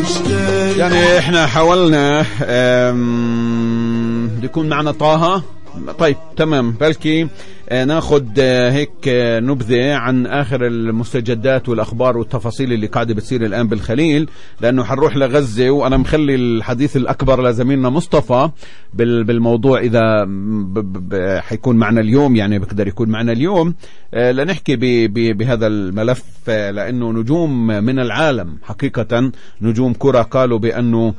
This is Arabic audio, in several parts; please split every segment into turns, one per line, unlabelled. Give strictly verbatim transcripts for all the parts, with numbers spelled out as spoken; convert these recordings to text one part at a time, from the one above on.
يعني احنا حاولنا يكون معنا طه. طيب تمام، بلكي ناخد هيك نبذة عن آخر المستجدات والأخبار والتفاصيل اللي قاعدة بتصير الآن بالخليل، لأنه حنروح لغزة، وأنا مخلي الحديث الأكبر لزميلنا مصطفى بالموضوع إذا حيكون معنا اليوم، يعني بقدر يكون معنا اليوم لنحكي بهذا الملف، لأنه نجوم من العالم حقيقة، نجوم كرة قالوا بأنه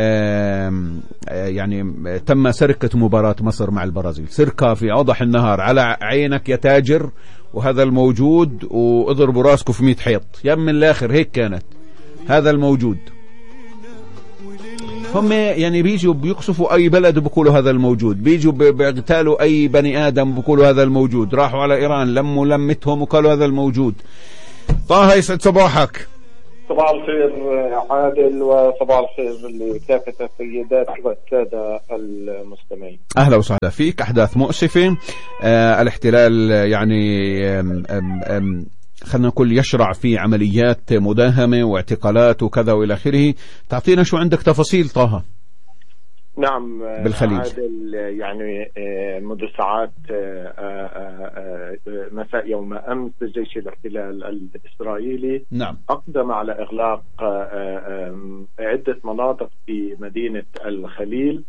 يعني تم سرقة مباراة مصر مع البرازيل، سرقة في أوضح النهار، على عينك يا تاجر، وهذا الموجود، واضربوا راسكم في مية حيط، يم من الآخر هيك كانت. هذا الموجود هم يعني بيجوا بيقصفوا أي بلد وبقولوا هذا الموجود، بيجوا بيقتالوا أي بني آدم وبقولوا هذا الموجود، راحوا على إيران لموا لمتهم وقالوا هذا الموجود. طه يسعد صباحك.
صباح الخير عادل، وصباح الخير لكافة السيدات والسادة المستمعين.
أهلا وسهلا فيك. أحداث مؤسفة، آه الاحتلال يعني آم آم آم خلنا نقول يشرع في عمليات مداهمة واعتقالات وكذا وإلى آخره. تعطينا شو عندك تفاصيل طه؟
نعم
بالخليج.
عادل، يعني منذ ساعات مساء يوم أمس جيش الاحتلال الإسرائيلي
نعم
أقدم على إغلاق عدة مناطق في مدينة الخليل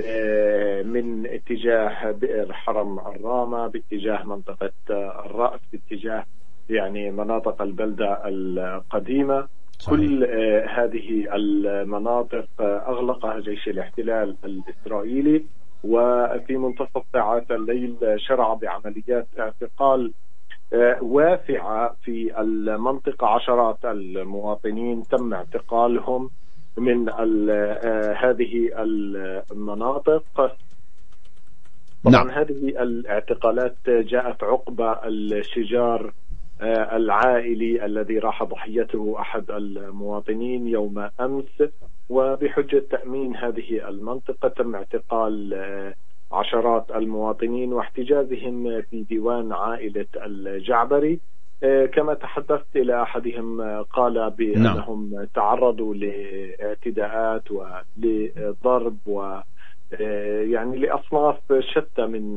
من اتجاه بئر حرم الرامة، باتجاه منطقة الرأس، باتجاه يعني مناطق البلدة القديمة. صحيح. كل آه هذه المناطق آه أغلقها جيش الاحتلال الإسرائيلي، وفي منتصف ساعات الليل شرع بعمليات اعتقال آه واسعة في المنطقة. عشرات المواطنين تم اعتقالهم من آه هذه المناطق. طبعا نعم. هذه الاعتقالات جاءت عقب الشجار العائلي الذي راح ضحيته أحد المواطنين يوم أمس، وبحجة تأمين هذه المنطقة تم اعتقال عشرات المواطنين واحتجازهم في ديوان عائلة الجعبري. كما تحدثت إلى أحدهم قال بأنهم تعرضوا لاعتداءات ولضرب و يعني لأصناف شتى من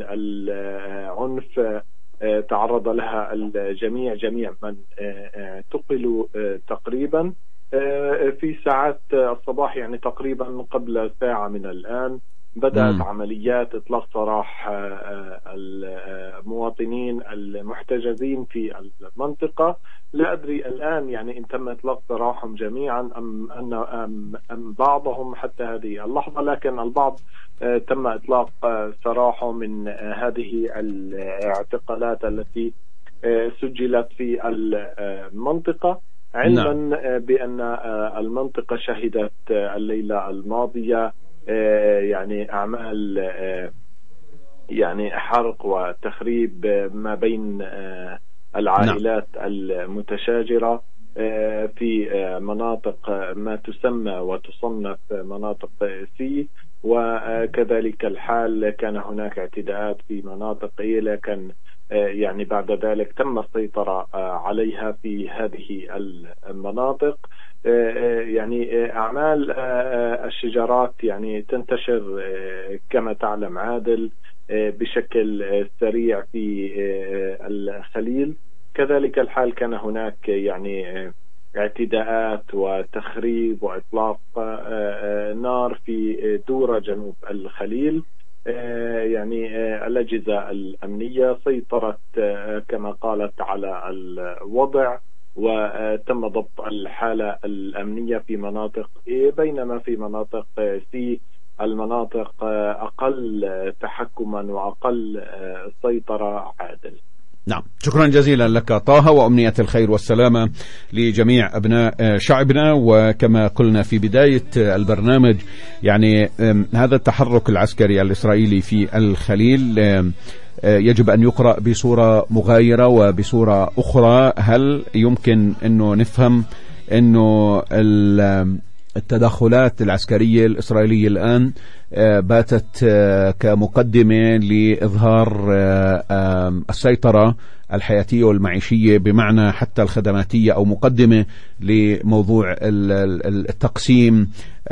العنف تعرض لها الجميع، جميع من اعتقلوا تقريبا في ساعات الصباح، يعني تقريبا قبل ساعة من الآن بدأت م. عمليات إطلاق سراح المواطنين المحتجزين في المنطقة. لا أدري الآن يعني إن تم إطلاق سراحهم جميعا أم أن أم, أم بعضهم حتى هذه اللحظة، لكن البعض تم إطلاق سراحه من هذه الاعتقالات التي سجلت في المنطقة، علما بأن المنطقة شهدت الليلة الماضية يعني أعمال يعني حرق وتخريب ما بين العائلات المتشاجرة في مناطق ما تسمى وتصنف مناطق سي، وكذلك الحال كان هناك اعتداءات في مناطق إيه، لكن يعني بعد ذلك تم السيطرة عليها في هذه المناطق. يعني أعمال الشجارات يعني تنتشر كما تعلم عادل بشكل سريع في الخليل. كذلك الحال كان هناك يعني اعتداءات وتخريب وإطلاق نار في دورة جنوب الخليل. يعني الأجهزة الأمنية سيطرت كما قالت على الوضع، وتم ضبط الحالة الأمنية في مناطق A، بينما في مناطق C المناطق أقل تحكما وأقل سيطرة عادل.
نعم، شكرا جزيلا لك طه، وأمنية الخير والسلامة لجميع أبناء شعبنا. وكما قلنا في بداية البرنامج يعني هذا التحرك العسكري الإسرائيلي في الخليل يجب أن يقرأ بصورة مغايرة وبصورة أخرى. هل يمكن أنه نفهم أنه التدخلات العسكرية الإسرائيلية الآن باتت كمقدمة لإظهار السيطرة الحياتية والمعيشية، بمعنى حتى الخدماتية، أو مقدمة لموضوع التقسيم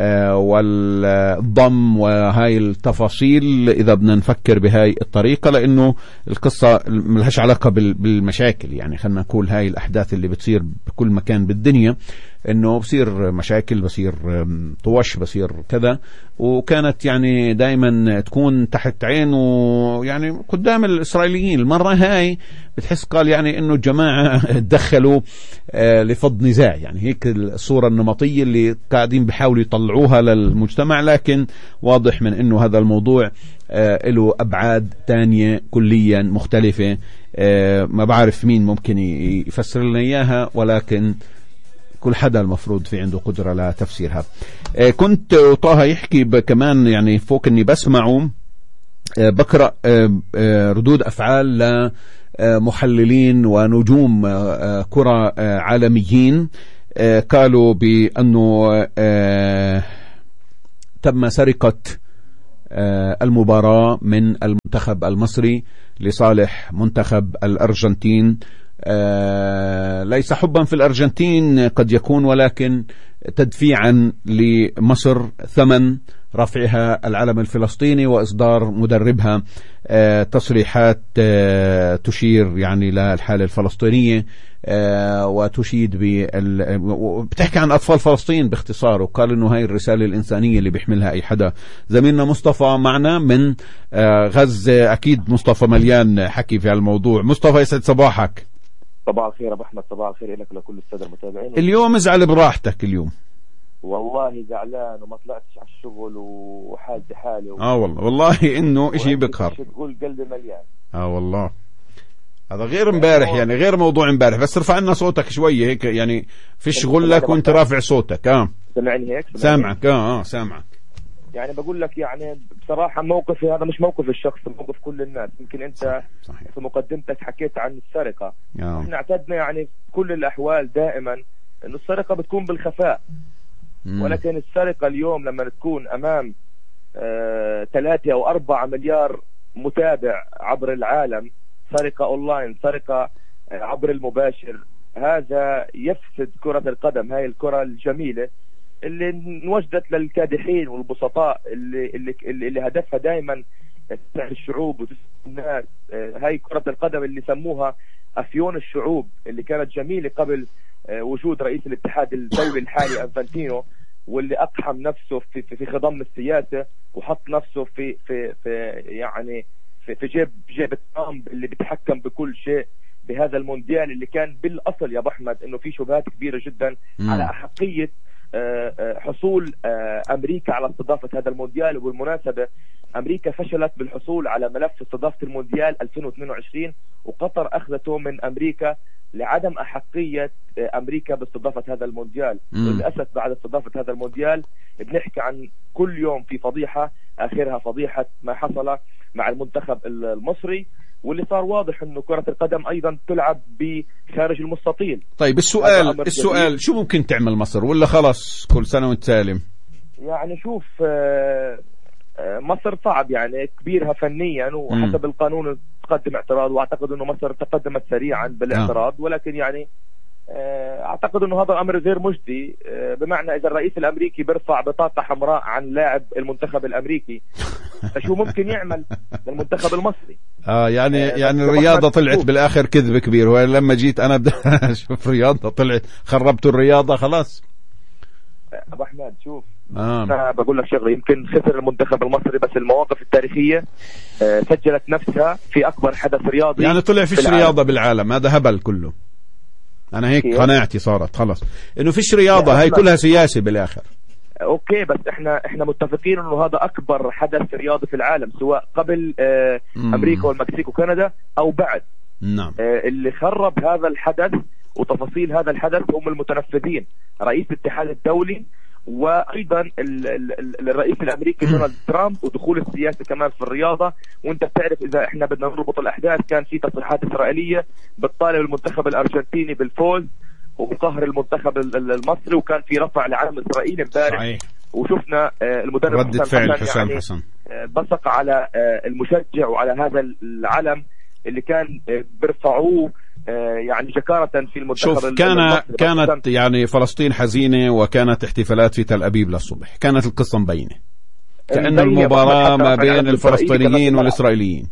والضم وهاي التفاصيل، إذا بدنا نفكر بهاي الطريقة، لأنه القصة ملهاش علاقة بالمشاكل. يعني خلنا نقول هاي الأحداث اللي بتصير بكل مكان بالدنيا، إنه بصير مشاكل، بصير طوش، بصير كذا، وكانت يعني دائما تكون تحت عينه يعني قدام الإسرائيليين. المرة هاي بتحس قال يعني إنه الجماعة تدخلوا لفض نزاع، يعني هيك الصورة النمطية اللي قاعدين بيحاولوا يطلعوها للمجتمع، لكن واضح من إنه هذا الموضوع له أبعاد تانية كليا مختلفة. ما بعرف مين ممكن يفسر لنا إياها، ولكن كل حدا المفروض في عنده قدرة لتفسيرها. كنت طه يحكي كمان، يعني فوق اني بسمعه بقرأ ردود افعال لمحللين ونجوم كرة عالميين، قالوا بأنه تم سرقة المباراة من المنتخب المصري لصالح منتخب الأرجنتين. آه ليس حبا في الأرجنتين قد يكون، ولكن تدفيعا لمصر ثمن رفعها العلم الفلسطيني وإصدار مدربها آه تصريحات آه تشير يعني للحالة الفلسطينية، آه وتشيد بال... بتحكي عن أطفال فلسطين باختصار، وقال إنه هاي الرسالة الإنسانية اللي بيحملها أي حدا. زميلنا مصطفى معنا من آه غزة، أكيد مصطفى مليان حكي في هالموضوع. مصطفى يسعد صباحك.
صباح الخير أبو أحمد. صباح الخير لك ولكل السادة المتابعين.
اليوم ازعل براحتك اليوم؟
والله زعلان وما طلعتش على الشغل وحالتي حالي و...
اه والله والله انه اشي بقهر.
تقول قلبي مليان.
اه والله هذا غير امبارح، يعني غير موضوع امبارح، بس ارفع لنا صوتك شوية هيك، يعني فيش شغل لك وانت رافع صوتك. اه
سمعني هيك؟
سامعك. اه اه سامعك.
يعني بقول لك يعني بصراحة موقفي هذا مش موقف الشخص، موقف كل الناس. يمكن انت صحيح. في مقدمتك حكيت عن السرقة. آه. احنا اعتدنا يعني في كل الاحوال دائما انه السرقة بتكون بالخفاء، مم. ولكن السرقة اليوم لما تكون امام آه ثلاثة او اربعة مليار متابع عبر العالم، سرقة اونلاين، سرقة عبر المباشر، هذا يفسد كرة القدم، هاي الكرة الجميلة اللي انوجدت للكادحين والبسطاء، اللي اللي اللي هدفها دائما تسعد الشعوب وتسعد الناس. هاي كرة القدم اللي سموها أفيون الشعوب، اللي كانت جميلة قبل وجود رئيس الاتحاد الدولي الحالي أنفانتينو، واللي أقحم نفسه في في, في خضم السياسة، وحط نفسه في في في يعني في, في جيب جيب ترامب اللي بيتحكم بكل شيء بهذا المونديال، اللي كان بالأصل يا أبو أحمد إنه في شبهات كبيرة جدا م. على أحقية حصول أمريكا على استضافة هذا المونديال. وبالمناسبة أمريكا فشلت بالحصول على ملف استضافة المونديال ألفين واثنين وعشرين، وقطر أخذته من أمريكا لعدم أحقية أمريكا باستضافة هذا المونديال. وللأسف بعد استضافة هذا المونديال بنحكي عن كل يوم في فضيحة، آخرها فضيحة ما حصل مع المنتخب المصري، واللي صار واضح انه كرة القدم ايضا تلعب بخارج المستطيل.
طيب السؤال السؤال شو ممكن تعمل مصر، ولا خلاص كل سنة وانت سالم؟
يعني شوف مصر صعب، يعني كبيرها فنيا وحسب القانون تقدم اعتراض، واعتقد انه مصر تقدمت سريعا بالاعتراض، آه. ولكن يعني اعتقد انه هذا امر غير مجدي، بمعنى اذا الرئيس الامريكي بيرفع بطاقة حمراء عن لاعب المنتخب الامريكي فشو ممكن يعمل للمنتخب المصري؟
اه يعني يعني الرياضة طلعت بالاخر كذب كبير، ولما جيت انا بدي اشوف رياضة طلعت خربتوا الرياضة خلاص.
ابو احمد شوف،
آه.
انا بقول لك شغله، يمكن خسر المنتخب المصري بس المواقف التاريخية آه سجلت نفسها في اكبر حدث رياضي،
يعني طلع فيش رياضة بالعالم، هذا هبل كله. انا هيك كيف؟ قناعتي صارت خلاص انه فيش رياضة، هاي كلها سياسة بالاخر.
اوكي بس احنا احنا متفقين انه هذا اكبر حدث رياضي في العالم، سواء قبل آه امريكا والمكسيك وكندا او بعد.
نعم.
آه اللي خرب هذا الحدث وتفاصيل هذا الحدث هم المتنفذين، رئيس الاتحاد الدولي، وايضا ال ال الرئيس الامريكي دونالد ترامب، ودخول السياسه كمان في الرياضه. وانت بتعرف اذا احنا بدنا نربط الاحداث، كان في تصريحات اسرائيليه بتطالب المنتخب الارجنتيني بالفوز وقهر المنتخب المصري، وكان في رفع لعلم اسرائيل امبارح، وشفنا المدرب
ردة فعل حسام
يعني
حسن
بصق على المشجع وعلى هذا العلم اللي كان بيرفعوه يعني جكارة في المنتخب.
شوف كان كانت يعني فلسطين حزينة وكانت احتفالات في تل أبيب للصبح، كانت القصة مبينة كأن المباراة ما بين الفلسطينيين والإسرائيليين.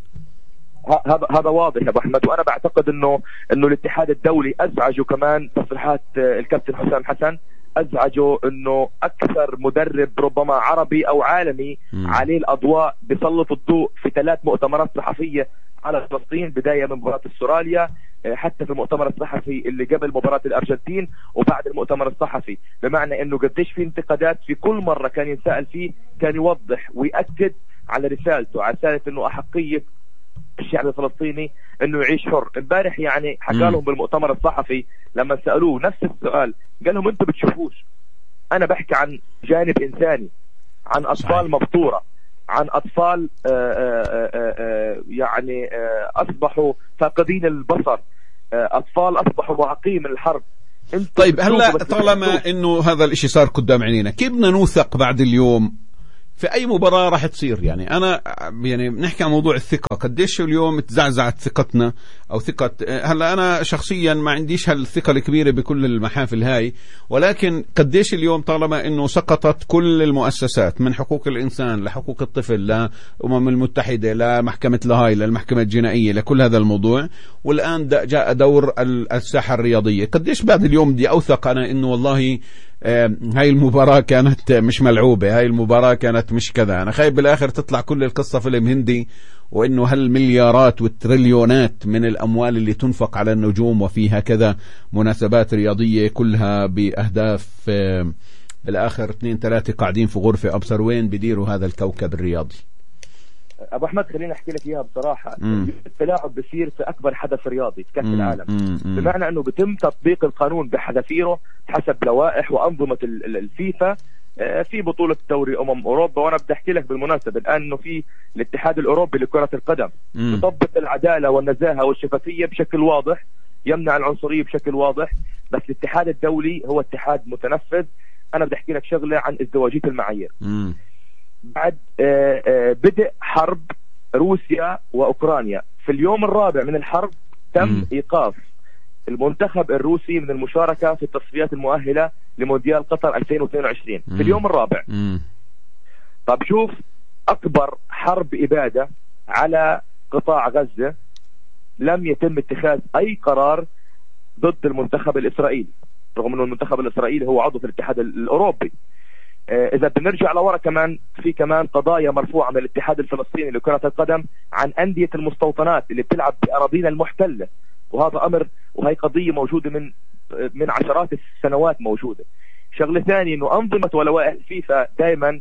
هذا هذا واضح يا ابو احمد، وانا بعتقد انه انه الاتحاد الدولي ازعجوا كمان تصريحات الكابتن حسام حسن، ازعجوا انه اكثر مدرب ربما عربي او عالمي م. عليه الاضواء بيسلط الضوء في ثلاث مؤتمرات صحفية على فلسطين، بداية من مباراة استراليا حتى في المؤتمر الصحفي اللي قبل مباراة الأرجنتين وبعد المؤتمر الصحفي، بمعنى انه قديش في انتقادات في كل مرة كان ينسأل فيه كان يوضح ويأكد على رسالته، على رسالة انه احقية الشعب الفلسطيني انه يعيش حر. امبارح يعني حكى لهم بالمؤتمر الصحفي لما سألوه نفس السؤال، قال لهم انتم بتشوفوش انا بحكي عن جانب انساني، عن اطفال مبتورة، عن اطفال آآ آآ يعني آآ اصبحوا فاقدين البصر، اطفال اصبحوا معاقين من الحرب.
طيب هلا طالما انه هذا الاشي صار قدام عينينا، كيف بدنا نوثق بعد اليوم في أي مباراة راح تصير؟ يعني أنا يعني بنحكي عن موضوع الثقة، قديش اليوم تزعزعت ثقتنا أو ثقة. هلا أنا شخصيا ما عنديش هالثقة الكبيرة بكل المحافل هاي، ولكن قديش اليوم طالما إنه سقطت كل المؤسسات من حقوق الإنسان لحقوق الطفل لأمم المتحدة لمحكمة لاهاي للمحكمة الجنائية لكل هذا الموضوع، والآن جاء دور الساحة الرياضية، قديش بعد اليوم بدي أوثق أنا إنه والله هاي المباراة كانت مش ملعوبة، هاي المباراة كانت مش كذا. أنا خايف بالآخر تطلع كل القصة فيلم هندي، وإنه هالمليارات والتريليونات من الأموال اللي تنفق على النجوم وفيها كذا مناسبات رياضية كلها بأهداف بالآخر اثنين ثلاثة قاعدين في غرفة أبصر وين بديروا هذا الكوكب الرياضي.
ابو احمد خليني احكي لك اياها بصراحه، التلاعب بصير في اكبر حدث رياضي في كاس العالم، مم. بمعنى انه بيتم تطبيق القانون بحذافيره حسب لوائح وانظمه الفيفا في بطوله دوري امم اوروبا. وانا بدي احكي لك بالمناسبه الان انه في الاتحاد الاوروبي لكره القدم يطبق العداله والنزاهه والشفافيه بشكل واضح، يمنع العنصريه بشكل واضح، بس الاتحاد الدولي هو اتحاد متنفذ. انا بدي احكي لك شغله عن ازدواجيه المعايير. مم. بعد بدء حرب روسيا وأوكرانيا في اليوم الرابع من الحرب تم م. إيقاف المنتخب الروسي من المشاركة في التصفيات المؤهلة لمونديال قطر ألفين واثنين وعشرين م. في اليوم الرابع. م. طب شوف أكبر حرب إبادة على قطاع غزة لم يتم اتخاذ أي قرار ضد المنتخب الإسرائيلي، رغم أنه المنتخب الإسرائيلي هو عضو في الاتحاد الأوروبي. إذا بنرجع لورا كمان في كمان قضايا مرفوعة من الاتحاد الفلسطيني لكرة القدم عن أندية المستوطنات اللي بتلعب بأراضينا المحتلة، وهذا أمر وهي قضية موجودة من من عشرات السنوات موجودة. شغلة ثانية إنه أنظمة ولوائح الفيفا دائما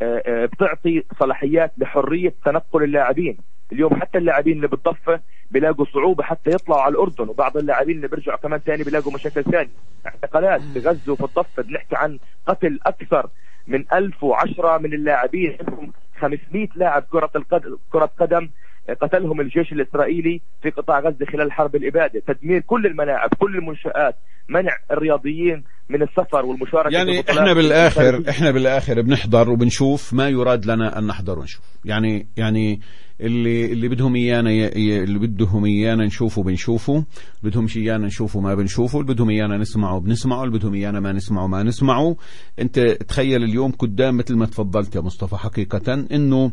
بتعطي صلاحيات لحرية تنقل اللاعبين. اليوم حتى اللاعبين اللي بالضفة بيلاقوا صعوبة حتى يطلعوا على الأردن، وبعض اللاعبين اللي بيرجعوا كمان ثاني بيلاقوا مشاكل ثانية. اعتقالات في غزة وفي الضفة، بنحكي عن قتل أكثر من ألف وعشرة من اللاعبين، خمسمائة لاعب كرة القدم كرة قدم قتلهم الجيش الإسرائيلي في قطاع غزة خلال حرب الإبادة، تدمير كل الملاعب كل المنشآت، منع الرياضيين من السفر والمشاركة.
يعني احنا بالآخر احنا بالآخر بنحضر وبنشوف ما يراد لنا أن نحضر ونشوف. يعني يعني اللي اللي بدهم ايانا اللي بدهم ايانا نشوفه بنشوفه، بدهم شي ايانا نشوفه ما بنشوفه، اللي بدهم ايانا نسمعه بنسمعه، اللي بدهم ايانا ما نسمعه ما نسمعه. انت تخيل اليوم قدام مثل ما تفضلت يا مصطفى حقيقة انه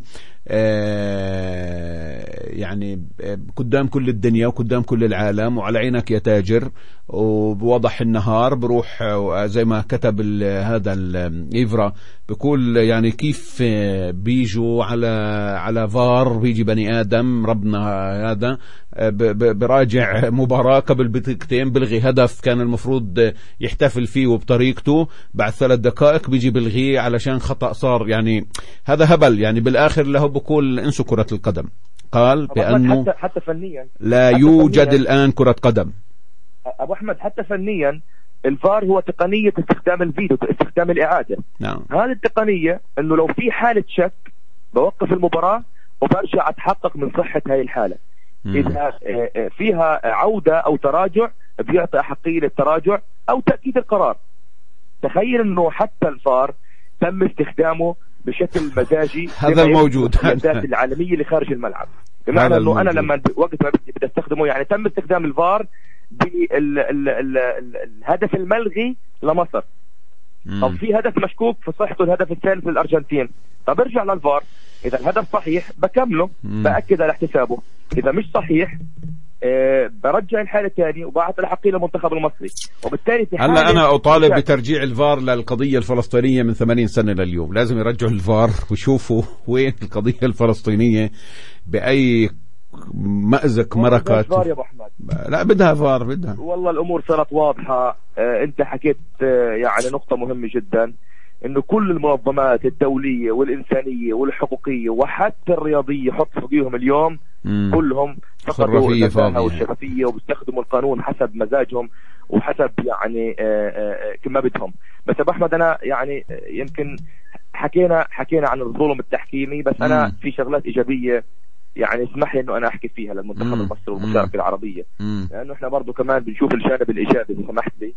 آه يعني قدام كل الدنيا وقدام كل العالم وعلى عينك يا تاجر، وبوضح النهار بروح زي ما كتب هذا الإيفرا بقول يعني كيف بيجوا على على فار، بيجي بني آدم ربنا هذا براجع مباراة قبل بدقيقتين بلغي هدف كان المفروض يحتفل فيه وبطريقته، بعد ثلاث دقائق بيجي بلغيه علشان خطأ صار. يعني هذا هبل. يعني بالآخر له بقول انسوا كرة القدم، قال بأنه
حتى, حتى فنيا
لا
حتى
يوجد
فنياً
الآن كرة قدم.
أبو أحمد حتى فنيا الفار هو تقنية استخدام الفيديو، استخدام الإعادة.
نعم.
هذه التقنية انه لو في حالة شك بوقف المباراة وبرجع اتحقق من صحة هاي الحالة. م. اذا فيها عودة او تراجع بيعطي أحقية للتراجع أو تأكيد القرار. تخيل أنه حتى الفار تم استخدامه بشكل مزاجي
هذا الموجود
الذات العالمية اللي خارج الملعب، بمعنى أنه أنا لما وقت ما بدي استخدمه يعني تم استخدام الفار بالهدف الملغي لمصر. طب في هدف مشكوك في صحته الهدف الثالث للأرجنتين، طب ارجع للفار، إذا الهدف صحيح بكمله بأكد على احتسابه، إذا مش صحيح أه برجع الحالة الثانية وبعث الحقيقة للمنتخب المصري. وبالتالي في
هلا أنا أطالب بترجيع الفار للقضية الفلسطينية من ثمانين سنة لليوم، لازم يرجعوا الفار ويشوفوا وين القضية الفلسطينية بأي مأزق مركات.
يا أبو أحمد
لا بدها فار بدها.
والله الأمور صارت واضحة. أه أنت حكيت أه يعني نقطة مهمة جدا، إنه كل المنظمات الدولية والإنسانية والحقوقية وحتى الرياضية حط فوقيهم اليوم مم. كلهم فقدوا النزاهة والشرفية وبيستخدموا القانون حسب مزاجهم وحسب يعني كما بدهم. بس أبو أحمد أنا يعني يمكن حكينا حكينا عن الظلم التحكيمي، بس أنا مم. في شغلات إيجابية يعني اسمح لي إنه أنا أحكي فيها للمنتخب المصري والمشاركة العربية، مم. لأنه إحنا برضو كمان بنشوف الجانب الإيجابي إذا سمحت لي.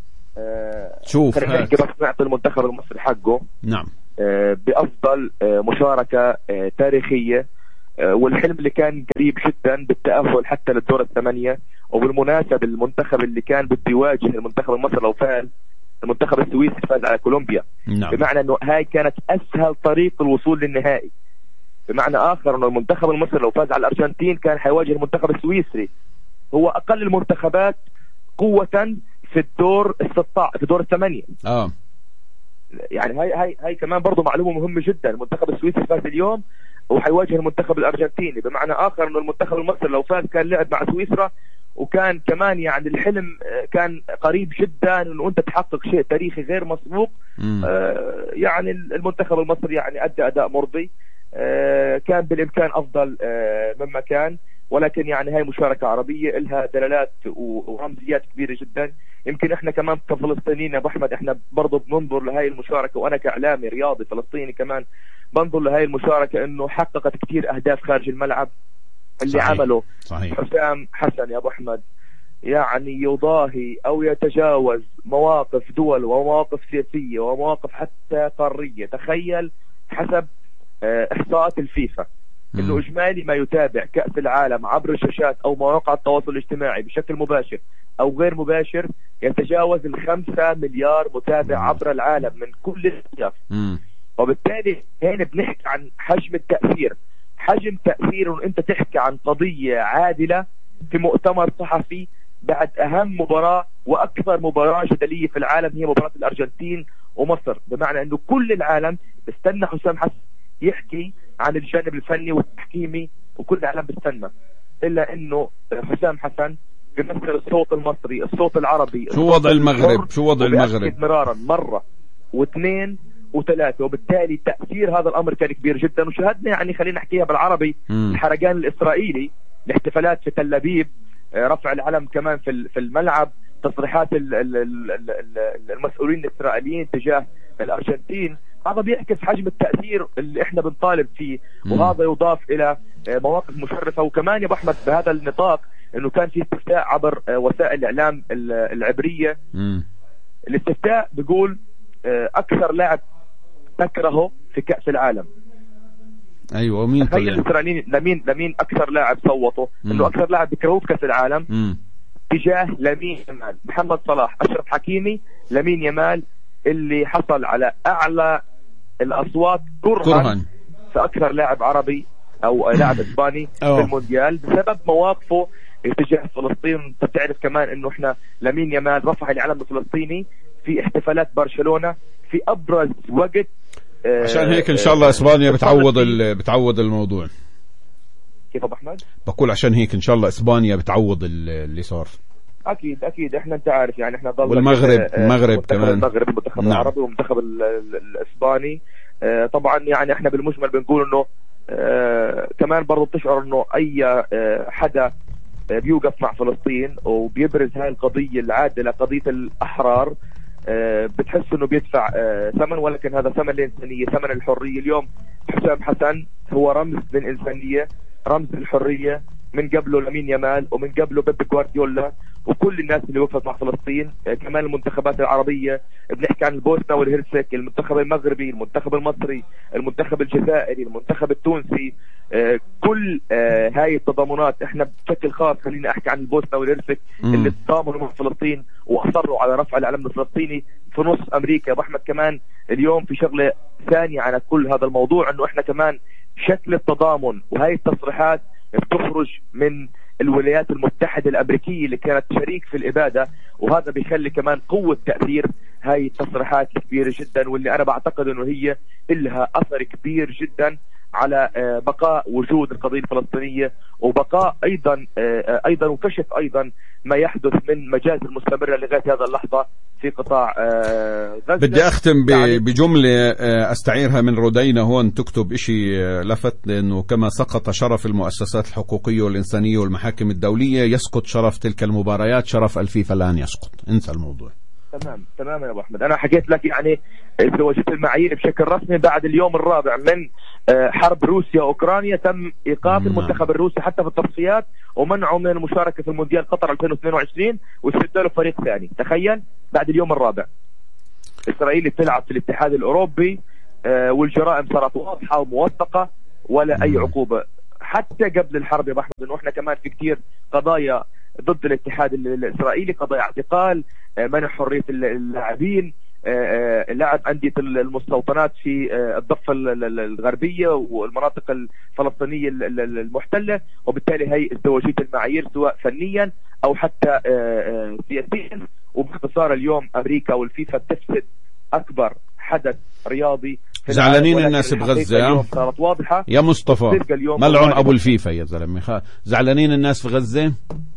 آه
شوف
نحكي بس نعطي المنتخب المصري حقه.
نعم.
آه بأفضل آه مشاركة آه تاريخية، آه والحلم اللي كان قريب جدا بالتأهل حتى للدور الثمانية. وبالمناسبة المنتخب اللي كان بده يواجه المنتخب المصري لو فاز المنتخب السويسري فاز على كولومبيا. نعم. بمعنى انه هاي كانت اسهل طريق الوصول للنهائي. بمعنى اخر انه المنتخب المصري لو فاز على الارجنتين كان حيواجه المنتخب السويسري، هو اقل المنتخبات قوة في الدور الستة في دور الثمانية. اه يعني هاي هاي هاي كمان برضه معلومة مهمة جدا. المنتخب السويسري فاز اليوم وحيواجه المنتخب الارجنتيني، بمعنى اخر انه المنتخب المصري لو فاز كان لعب مع سويسرا، وكان كمان يعني الحلم كان قريب جدا انه انت تحقق شيء تاريخي غير مسبوق. آه يعني المنتخب المصري يعني ادى اداء مرضي، آه كان بالامكان افضل آه مما كان، ولكن يعني هاي مشاركة عربية لها دلالات ورمزيات كبيرة جدا. يمكن احنا كمان كفلسطينيين يا ابو احمد احنا برضه بننظر لهاي المشاركة، وانا كاعلامي رياضي فلسطيني كمان بنظر لهاي المشاركة انه حققت كتير اهداف خارج الملعب. اللي صحيح. عمله صحيح. حسام حسن يا ابو احمد يعني يضاهي او يتجاوز مواقف دول ومواقف سياسية ومواقف حتى قارية. تخيل حسب احصاءات الفيفا انه اجمالي ما يتابع كأس العالم عبر الشاشات او مواقع التواصل الاجتماعي بشكل مباشر او غير مباشر يتجاوز الخمسة مليار متابع عبر العالم من كل الأطياف. وبالتالي هنا بنحكي عن حجم التأثير، حجم تأثير انه انت تحكي عن قضية عادلة في مؤتمر صحفي بعد اهم مباراة واكثر مباراة جدلية في العالم هي مباراة الارجنتين ومصر. بمعنى انه كل العالم بيستنى حسام حسن يحكي عن الجانب الفني والتحكيمي، وكل العالم بيستنى، الا انه حسام حسن بيمثل الصوت المصري الصوت العربي.
شو وضع المغرب؟ شو وضع المغرب؟
مرارا مرة واثنين وثلاثة. وبالتالي تأثير هذا الأمر كان كبير جدا. وشاهدنا يعني خلينا نحكيها بالعربي م. الحرقان الإسرائيلي، الاحتفالات في تل أبيب، رفع العلم كمان في في الملعب، تصريحات المسؤولين الإسرائيليين تجاه الأرجنتين. هذا بيعكس حجم التأثير اللي احنا بنطالب فيه، وهذا يضاف إلى مواقف مشرفة. وكمان يا أبو أحمد بهذا النطاق إنه كان في استفتاء عبر وسائل الإعلام العبرية. م. الاستفتاء بيقول أكثر لاعب تكرهه في كأس العالم.
أيوة مين طلع؟
الإسرائيليين لمين لمين أكثر لاعب صوتوا إنه أكثر لاعب بيكرهوه في كأس العالم م. تجاه لامين يامال. محمد صلاح، أشرف حكيمي، لامين يامال اللي حصل على أعلى الأصوات كرها في أكثر لاعب عربي أو لاعب إسباني في المونديال بسبب مواقفه اتجاه فلسطين. بتعرف كمان إنه إحنا لامين يامال رفع العلم الفلسطيني في احتفالات برشلونة في أبرز وقت.
عشان هيك إن شاء الله إسبانيا بتعوض بتعوض الموضوع.
كيف أبو أحمد؟
بقول عشان هيك إن شاء الله إسبانيا بتعوض اللي صار.
أكيد أكيد إحنا أنت عارف يعني إحنا ضل
والمغرب المغرب كمان
المغرب المنتخب نعم. العربي والمنتخب الإسباني. آه طبعا يعني إحنا بالمجمل بنقول إنه آه كمان برضو بتشعر إنه أي آه حدا بيوقف مع فلسطين وبيبرز هاي القضية العادلة قضية الأحرار آه بتحس إنه بيدفع آه ثمن، ولكن هذا ثمن الإنسانية، ثمن الحرية. اليوم حسام حسن هو رمز للإنسانية، رمز للحرية. من قبله لامين يامال ومن قبله بيب جوارديولا وكل الناس اللي وقفت مع فلسطين. كمان المنتخبات العربية، بنحكي عن البوسنة والهرسك، المنتخب المغربي، المنتخب المصري، المنتخب الجزائري، المنتخب التونسي، كل هاي التضامنات. احنا بشكل خاص خليني احكي عن البوسنة والهرسك اللي تضامنوا مع فلسطين واصروا على رفع العلم الفلسطيني في نص امريكا. ابو احمد كمان اليوم في شغلة ثانية على كل هذا الموضوع، انه احنا كمان شكل التضامن وهي التصريحات بتخرج من الولايات المتحدة الأمريكية اللي كانت شريك في الإبادة، وهذا بيخلي كمان قوة تأثير هاي التصريحات كبيرة جدا، واللي أنا بعتقد أنه هي إلها أثر كبير جدا على بقاء وجود القضية الفلسطينية، وبقاء أيضا أيضا وكشف أيضا ما يحدث من مجازر مستمرة لغاية هذا اللحظة في قطاع غزة.
بدي أختم بجملة أستعيرها من رودينا هون، تكتب إشي لفت، لأنه كما سقط شرف المؤسسات الحقوقية والإنسانية والمحاكم الدولية، يسقط شرف تلك المباريات، شرف الفيفا الآن يسقط. انسى الموضوع.
تمام تمام يا ابو احمد، انا حكيت لك يعني ازدواجية المعايير بشكل رسمي بعد اليوم الرابع من حرب روسيا واوكرانيا. تم ايقاف المنتخب الروسي حتى في التصفيات ومنعه من المشاركة في المونديال قطر ألفين واثنين وعشرين، واستبداله فريق ثاني. تخيل بعد اليوم الرابع اسرائيل بتلعب في الاتحاد الاوروبي، والجرائم صارت واضحة وموثقة ولا اي عقوبة. حتى قبل الحرب يا ابو احمد انه احنا كمان في كتير قضايا ضد الاتحاد الاسرائيلي، قضايا اعتقال، منع حرية اللاعبين، لعب أندية المستوطنات في الضفة الغربية والمناطق الفلسطينية المحتلة، وبالتالي هي ازدواجية المعايير سواء فنيا أو حتى سياسيا. وباختصار اليوم أمريكا والفيفا تفسد أكبر حدث رياضي.
زعلانين الناس بغزة
صارت واضحة
يا مصطفى، ملعون أبو الفيفا يا زلمة. زعلانين الناس في غزة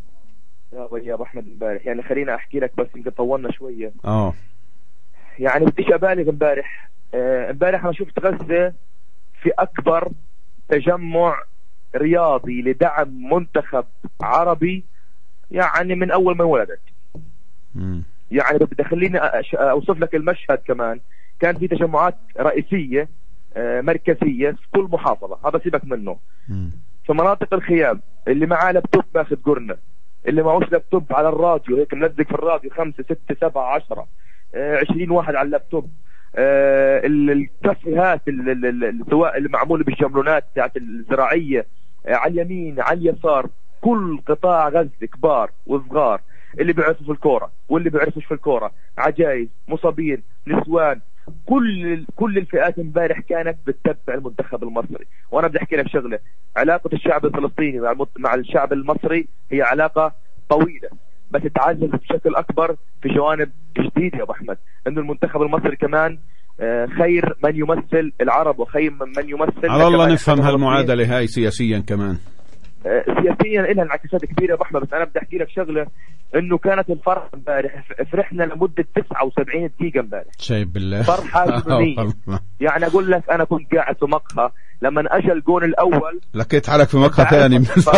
يا ابو احمد امبارح، يعني خلينا احكي لك بس يمكن طولنا شويه.
اه
يعني بديش ابالغ. امبارح امبارح انا شفت غزه في اكبر تجمع رياضي لدعم منتخب عربي يعني من اول ما ولدت.
امم
يعني بدي خليني اوصف لك المشهد. كمان كان في تجمعات رئيسيه مركزيه في كل محافظه، هذا سيبك منه.
مم.
في مناطق الخيام اللي معاه لابتوب ماخذ قرنه، اللي معوش لابتوب على الراديو هيك ملزق في الراديو خمسة ستة سبعة عشرة عشرين واحد على اللابتوب. آه الكافيهات سواء اللي معمولة بالشاملونات بتاعت الزراعية آه على اليمين على اليسار، كل قطاع غزة كبار وصغار، اللي بيعرفوا في الكورة واللي بيعرفوش في الكورة، عجايز، مصابين، نسوان، كل كل الفئات امبارح كانت بتتبع المنتخب المصري. وانا بدي احكي لك شغله، علاقه الشعب الفلسطيني مع الشعب المصري هي علاقه طويله، بس تعزز بشكل اكبر في جوانب جديده يا ابو احمد، انه المنتخب المصري كمان خير من يمثل العرب وخير من يمثل.
على الله نفهم هالمعادله هاي سياسيا كمان.
سياسيا لها انعكاسات كبيره يا ابو احمد، بس انا بدي احكي لك شغله، انه كانت الفرحه امبارح، فرحنا لمده تسعة وسبعين دقيقه امبارح.
شايف بالله
فرحه جنونيه. يعني اقول لك انا كنت قاعد في مقهى لما اجى الجون الاول،
لكيت حالك في مقهى ثاني.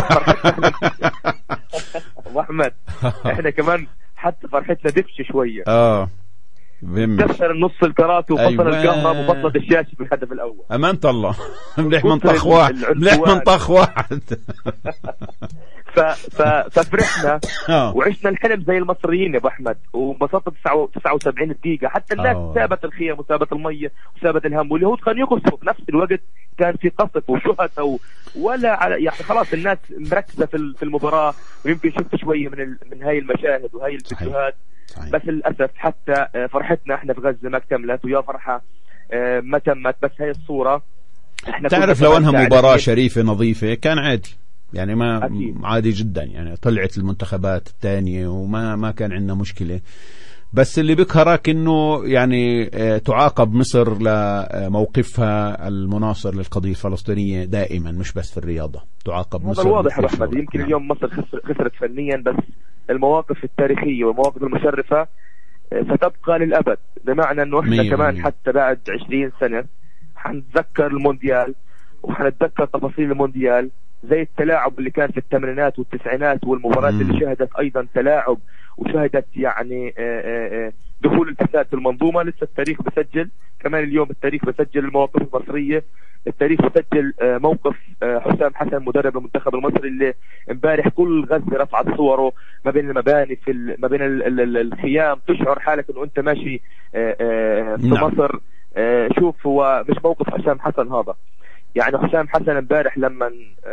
ابو احمد احنا كمان حتى فرحتنا دفش شويه.
اه
كسر النص الكراسي وفصل أيوة. الكهرباء وفصل الشاشه في الهدف الاول.
امانه الله مليح من طخ واحد، مليح من طخ واحد.
ف... ف... ففرحنا وعشنا الحلم زي المصريين يا ابو احمد، وانبسطت تسعة وسبعين دقيقه. حتى الناس سابت الخيم وسابت الميه وسابت الهم، واليهود كانوا يقصفوا في نفس الوقت، كان في قصف وشهداء و... ولا على يعني خلاص الناس مركزه في في المباراه. ويمكن شفت شويه من ال... من هاي المشاهد وهاي الفيديوهات، بس للاسف حتى فرحتنا احنا في غزه ما اكتملت، ويا فرحه ما تمت. بس هاي الصوره احنا
تعرف لو انها مباراه شريفه نظيفه كان عادي، يعني ما أكيد. عادي جدا، يعني طلعت المنتخبات الثانيه وما ما كان عندنا مشكله. بس اللي بكهرك انه يعني تعاقب مصر لموقفها المناصر للقضيه الفلسطينيه دائما، مش بس في الرياضه تعاقب مصر.
هذا الواضح يا احمد. يمكن نعم. اليوم مصر خسرت فنيا، بس المواقف التاريخية والمواقف المشرفة ستبقى للأبد، بمعنى أنه إحنا كمان حتى بعد عشرين سنة حنتذكر المونديال وحنتذكر تفاصيل المونديال زي التلاعب اللي كان في الثمانينات والتسعينات، والمباريات اللي شهدت ايضا تلاعب وشهدت يعني دخول الفساد في المنظومه. لسه التاريخ بسجل كمان اليوم، التاريخ بسجل المواقف المصريه، التاريخ بسجل موقف حسام حسن مدرب المنتخب المصري اللي امبارح كل غزه رفعت صوره ما بين المباني في ما بين الخيام، تشعر حالك انه انت ماشي في مصر. شوف، هو مش موقف حسام حسن هذا، يعني حسام حسن امبارح لما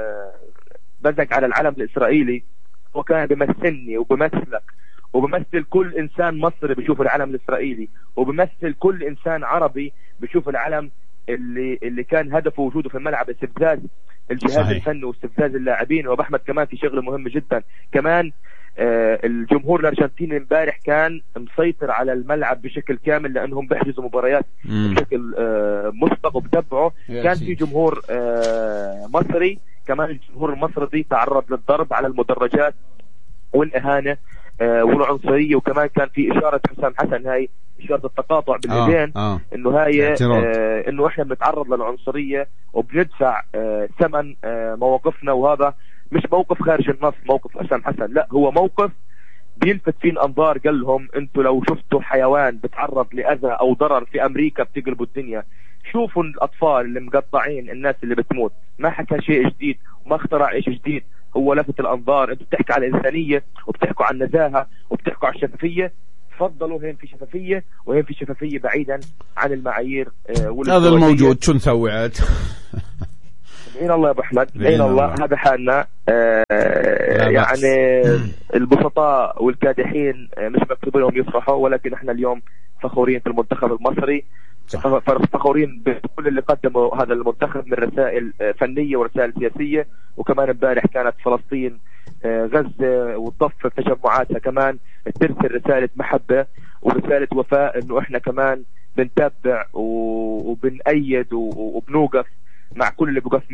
بزق على العلم الاسرائيلي هو كان بيمثلني وبمثلك وبمثل كل انسان مصري بيشوف العلم الاسرائيلي، وبمثل كل انسان عربي بيشوف العلم اللي اللي كان هدفه وجوده في الملعب استفزاز الجهاز صحيح. الفني واستفزاز اللاعبين. وابو احمد كمان في شغله مهمه جدا كمان، آه الجمهور الارجنتيني امبارح كان مسيطر على الملعب بشكل كامل لانهم بيحجزوا مباريات مم. بشكل آه مسبق وبتبعه. كان في جمهور آه مصري كمان، الجمهور المصري تعرض للضرب على المدرجات والاهانه آه والعنصريه، وكمان كان في اشاره حسام حسن، هاي اشاره التقاطع بالايدين،
آه. آه.
انه هاي آه انه احنا بنتعرض للعنصريه وبندفع آه ثمن آه مواقفنا. وهذا مش موقف خارج النص موقف حسام حسن، لا هو موقف بيلفت فيه الانظار. قال لهم انتوا لو شفتوا حيوان بتعرض لاذى او ضرر في امريكا بتقلبوا الدنيا، شوفوا الاطفال اللي مقطعين، الناس اللي بتموت. ما حكى شيء جديد وما اخترع شيء جديد، هو لفت الانظار. انتوا بتحكوا على الانسانيه وبتحكوا عن النزاهه وبتحكوا على الشفافيه، تفضلوا هين في شفافيه وهين في شفافيه بعيدا عن المعايير. آه
هذا الموجود شو نسوي عاد؟
بعين الله يا ابو احمد، بعين الله، هذا حالنا. آه يعني البسطاء والكادحين مش مكتوب لهم يفرحوا، ولكن احنا اليوم فخورين في المنتخب المصري، فخورين بكل اللي قدموا هذا المنتخب من رسائل فنيه ورسائل سياسيه. وكمان امبارح كانت فلسطين غزه والضفه في تجمعاتها كمان ترسل رساله محبه ورساله وفاء، انه احنا كمان بنتبع وبنأيد وبنوقف مع كل اللي بيوقف